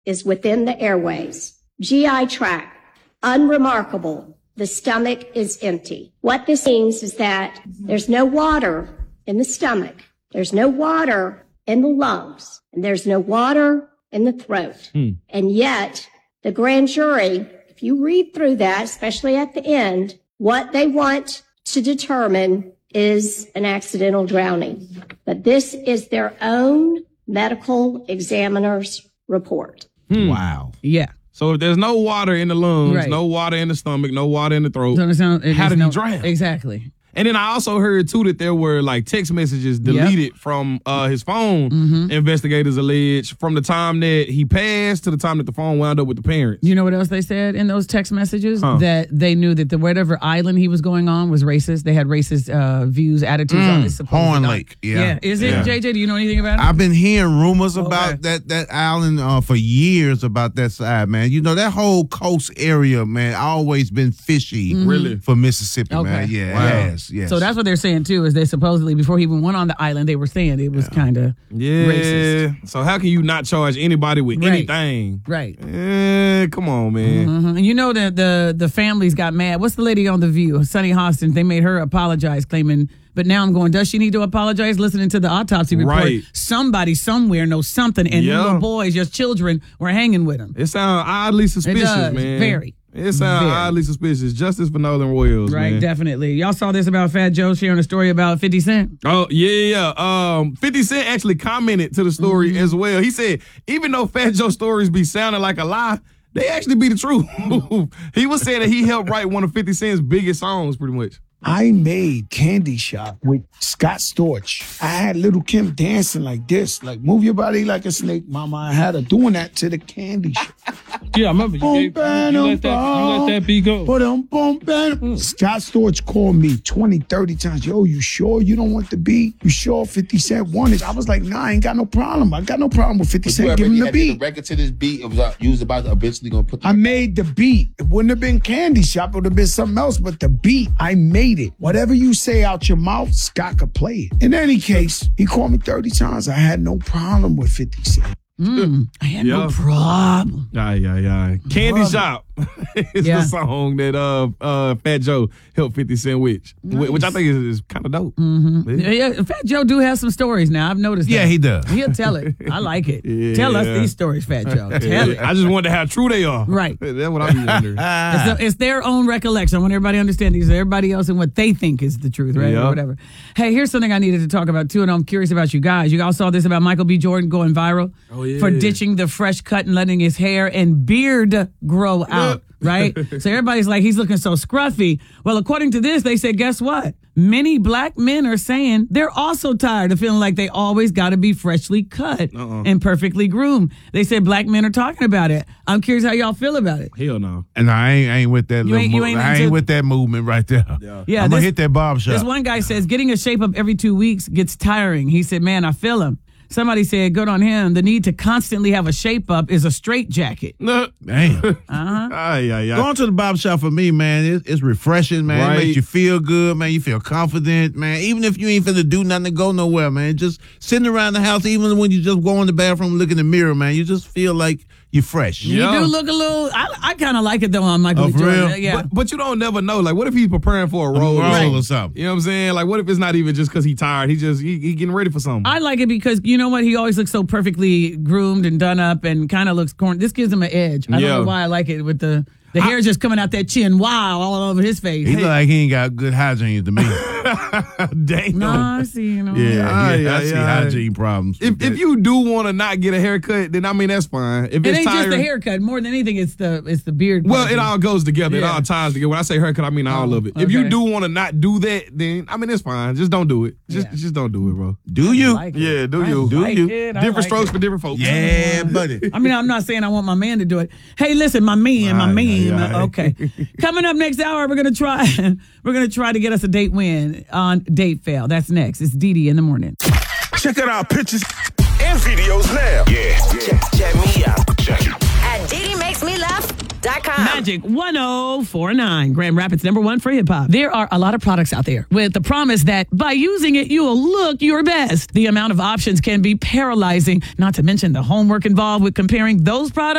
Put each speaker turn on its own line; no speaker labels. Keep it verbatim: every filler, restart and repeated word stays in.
is within the airways. G I tract, unremarkable. The stomach is empty. What this means is that there's no water in the stomach. There's no water in the lungs. And there's no water in the throat. Hmm. And yet, the grand jury, if you read through that, especially at the end, what they want to determine is an accidental drowning. But this is their own medical examiner's report.
Hmm. Wow.
Yeah.
So if there's no water in the lungs,
right.
no water in the stomach, no water in the throat,
so sound,
how did
no,
he drown?
Exactly.
And then I also heard, too, that there were, like, text messages deleted yep. from uh, his phone, mm-hmm. investigators allege, from the time that he passed to the time that the phone wound up with the parents.
You know what else they said in those text messages?
Huh.
That they knew that the whatever island he was going on was racist. They had racist uh, views, attitudes
mm,
on this.
Horn Lake, yeah.
Yeah. Is it,
yeah.
J J? Do you know anything about it?
I've been hearing rumors
okay.
about that, that island uh, for years about that side, man. You know, that whole coast area, man, always been fishy
mm-hmm.
really
for Mississippi,
okay.
man. Yeah,
wow.
yes, yes.
So that's what they're saying too, is they supposedly before he even went on the island, they were saying it was yeah. kind of
yeah.
racist.
So how can you not charge anybody with
right.
anything?
Right.
Eh, come on, man.
Mm-hmm. And you know that the the families got mad. What's the lady on The View, Sunny Hostin? They made her apologize, claiming. But now I'm going, does she need to apologize? Listening to the autopsy report,
right.
somebody somewhere knows something, and yeah. little boys, just children, were hanging with him.
It sounds oddly suspicious,
it does.
man.
Very.
It sounds
Very.
oddly suspicious. Justice for Northern Royals,
right?
Man.
Definitely. Y'all saw this about Fat Joe sharing a story about fifty Cent?
Oh yeah, yeah. Um, fifty Cent actually commented to the story mm-hmm. as well. He said, even though Fat Joe's stories be sounding like a lie, they actually be the truth. He was saying that he helped write one of fifty Cent's biggest songs, pretty much.
I made Candy Shop with Scott Storch. I had Little Kim dancing like this, like move your body like a snake, mama. I had her doing that to the Candy Shop.
Yeah, I remember you, gave, you, you, let, that, you let that beat go.
Boom, boom, boom. Scott Storch called me twenty, thirty times. Yo, you sure you don't want the beat? You sure fifty Cent won it? I was like, nah, I ain't got no problem. I got no problem with fifty Cent giving the beat.
The record to this beat, it was uh, you was about to eventually gonna put the
I made the beat. It wouldn't have been Candy Shop. It would have been something else, but the beat, I made it. Whatever you say out your mouth, Scott could play it. In any case, he called me thirty times. I had no problem with fifty Cent.
Mm, I had yeah. no problem.
Yeah, yeah, yeah. Candy Shop is yeah. the song that uh uh Fat Joe helped fifty Cent with, nice. which I think is, is kind of dope.
Mm-hmm. Yeah. yeah, yeah. Fat Joe do have some stories now. I've noticed that.
Yeah, he does.
He'll tell it. I like it. Yeah. Tell us these stories, Fat Joe. Tell
yeah.
it.
I just wonder how true they are.
Right.
That's what I'm wondering.
it's, the, it's their own recollection. I want everybody to understand these. Everybody else and what they think is the truth, right?
Yeah.
Or whatever. Hey, here's something I needed to talk about too, and I'm curious about you guys. You all saw this about Michael B. Jordan going viral
oh, yeah.
for ditching the fresh cut and letting his hair and beard grow out, right? So everybody's like, he's looking so scruffy. Well, according to this, they said, guess what? Many black men are saying they're also tired of feeling like they always got to be freshly cut uh-uh. and perfectly groomed. They said black men are talking about it. I'm curious how y'all feel about it.
Hell no.
And I ain't, I ain't with that.
You ain't, you ain't
I ain't
into,
with that movement right there.
Yeah,
yeah
I'm
this,
gonna hit that barb shop.
This one guy says getting a shape up every two weeks gets tiring. He said, "Man, I feel him." Somebody said, good on him. The need to constantly have a shape up is a straitjacket.
No.
Damn.
Uh-huh.
Ay, ay, ay.
Going to the barber shop for me, man, it's, it's refreshing, man.
Right.
It makes you feel good, man. You feel confident, man. Even if you ain't finna do nothing to go nowhere, man. Just sitting around the house, even when you just go in the bathroom, look in the mirror, man, you just feel like you're fresh.
You
Yeah.
do look a little, I, I kind of like it though on Michael
Oh,
B.
for
Jordan.
real?
Yeah.
But, but you don't never know. Like, what if he's preparing for a role,
Role
right.
or something?
You know what I'm saying? Like, what if it's not even just because he's tired? He just he, he getting ready for something.
I like it because you know what? He always looks so perfectly groomed and done up and kind of looks corny. This gives him an edge. I
Yeah.
don't know why I like it with the the hair
I,
just coming out that chin. Wow, all over his face.
He
Hey.
look like he ain't got good hygiene to me.
Damn.
No, I see. You know.
Yeah,
Aye,
yeah, I
aye,
see
aye.
hygiene problems.
If if you do want to not get a haircut, then I mean that's fine. If
It
it's
ain't just
tiring,
the haircut. More than anything, it's the it's the beard.
well,
part.
it all goes together. It
Yeah.
all ties together. When I say haircut, I mean all
Oh,
of it. If you
okay.
do want to not do that, then I mean it's fine. Just don't do it. Just
Yeah.
just don't do it, bro.
Do you?
I like it.
Yeah, do
I
you? Do
like
you?
it. I
Different
like
strokes
it.
for different folks.
Yeah, buddy.
I mean, I'm not saying I want my man to do it. Hey, listen, my man, my
Aye,
man.
aye, aye.
Okay. Coming up next hour, we're gonna try. We're gonna try to get us a date win on Date Fail. That's next. It's Dee Dee in the morning.
Check out our pictures and videos now. Yeah, yeah.
Check, check me out.
Check it.
At Dee Dee Makes Me Laugh dot com.
Magic one oh four nine, Grand Rapids number one for hip hop. There are a lot of products out there with the promise that by using it, you will look your best. The amount of options can be paralyzing, not to mention the homework involved with comparing those products